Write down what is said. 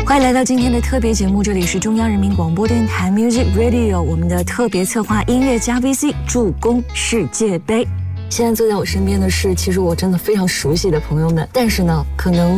欢迎来到今天的特别节目，这里是中央人民广播电台 Music Radio， 我们的特别策划音乐加 VC 助攻世界杯。现在坐在我身边的是，其实我真的非常熟悉的朋友们，但是呢，可能